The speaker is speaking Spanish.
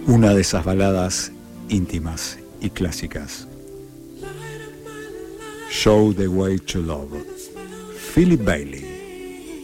Una de esas baladas íntimas y clásicas. Show the Way to Love. Philip Bailey.